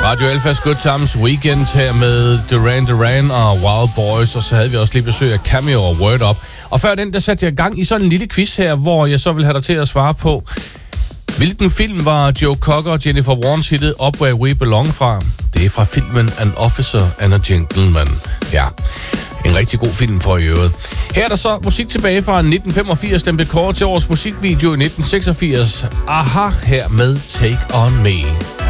Radio Alphas Good Times Weekend her med Duran Duran og Wild Boys, og så havde vi også lige besøg af Cameo og Word Up. Og før den, der satte jeg gang i sådan en lille quiz her, hvor jeg så vil have dig til at svare på, hvilken film var Joe Cocker og Jennifer Warnes hittet Up Where We Belong fra? Det er fra filmen An Officer and a Gentleman. Ja, en rigtig god film for i øvrigt. Her er der så musik tilbage fra 1985, den blev kåret til årets musikvideo i 1986. Aha, her med Take On Me.